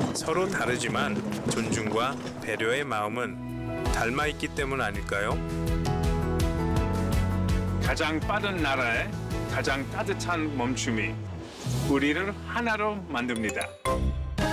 서로 다르지만 존중과 배려의 마음은 닮아있기 때문 아닐까요? 가장 빠른 나라의 가장 따뜻한 멈춤이 우리를 하나로 만듭니다.